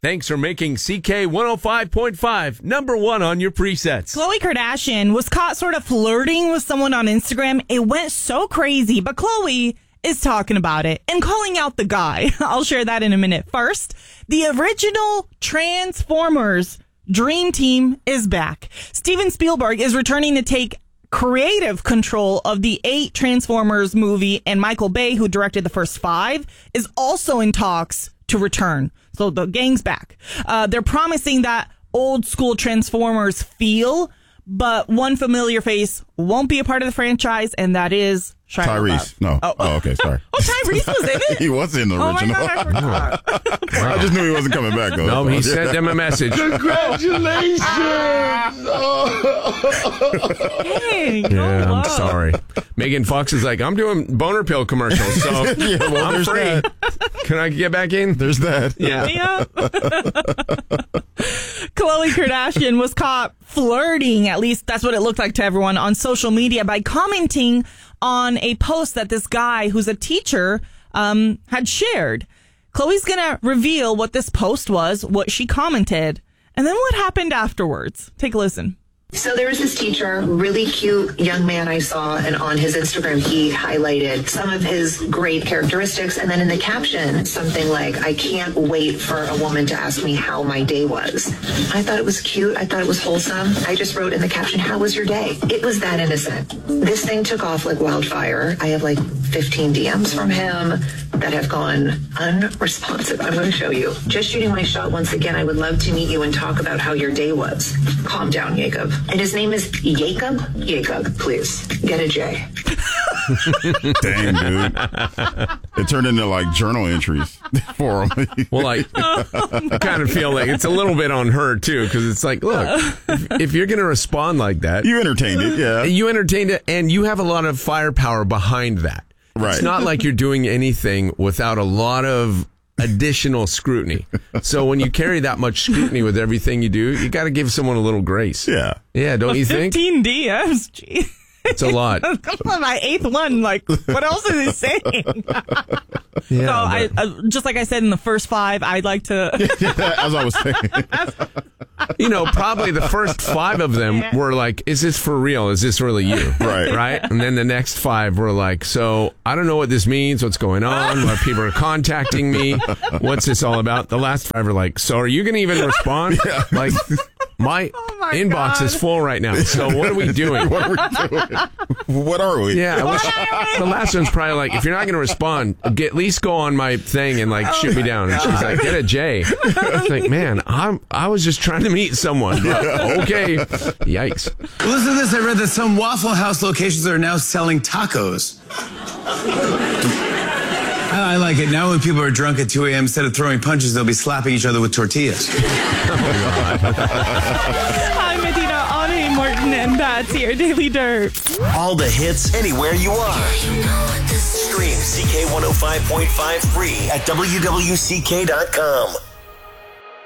Thanks for making CK 105.5 number one on your presets. Khloe Kardashian was caught sort of flirting with someone on Instagram. It went so crazy, but Khloe is talking about it and calling out the guy. I'll share that in a minute. First, the original Transformers Dream Team is back. Steven Spielberg is returning to take creative control of the 8 Transformers movie, and Michael Bay, who directed the first 5, is also in talks to return. So the gang's back. They're promising that old school Transformers feel, but one familiar face won't be a part of the franchise, and that is Shia Tyrese. No. Oh, okay, sorry. Oh, Tyrese was in it? He was in the original. Oh my God, I forgot. I just knew he wasn't coming back, though. No, he sent them a message. Congratulations! Hey, Yeah, I'm sorry. Megan Fox is like, I'm doing boner pill commercials, so Yeah, well, I'm there's free. that. Can I get back in? There's that. Yeah. Yeah. Khloe Kardashian was caught flirting, at least that's what it looked like to everyone, on social media by commenting on a post that this guy who's a teacher had shared. Khloe's going to reveal what this post was, what she commented, and then what happened afterwards. Take a listen. So there was this teacher, really cute young man I saw, and on his Instagram, he highlighted some of his great characteristics. And then in the caption, something like, I can't wait for a woman to ask me how my day was. I thought it was cute. I thought it was wholesome. I just wrote in the caption, how was your day? It was that innocent. This thing took off like wildfire. I have like 15 DMs from him that have gone unresponsive. I'm going to show you. Just shooting my shot once again. I would love to meet you and talk about how your day was. Calm down, Jacob. And his name is Jacob. Jacob, please. Get a J. Dang, dude. It turned into like journal entries for him. Well, I kind of feel like it's a little bit on her, too, because it's like, look, if you're going to respond like that. You entertained it, yeah. You entertained it, and you have a lot of firepower behind that. Right. It's not like you're doing anything without a lot of additional scrutiny. So when you carry that much scrutiny with everything you do, you got to give someone a little grace. Yeah. Yeah, don't you think? 15 DMs. Gee. It's a lot. My 8th one, like, what else is he saying? Yeah, So I just like I said in the first 5, I'd like to. As I was saying. Probably the first 5 of them were like, is this for real? Is this really you? Right. Right? And then the next 5 were like, so I don't know what this means, what's going on, what people are contacting me, what's this all about? The last 5 are like, so are you going to even respond? Yeah. Like, my inbox is full right now. So what are we doing? What are we doing? What are we? Yeah, the last one's probably like, if you're not going to respond, at least go on my thing and like shoot me down. And she's like, get a J. It's like, man, I was just trying to meet someone. Okay, yikes. Listen to this. I read that some Waffle House locations are now selling tacos. I like it. Now when people are drunk at 2 a.m., instead of throwing punches, they'll be slapping each other with tortillas. I'm Medina Ane Martin, and that's your Daily Dirt. All the hits anywhere you are. Stream CK 105.5 free at WWCK.com.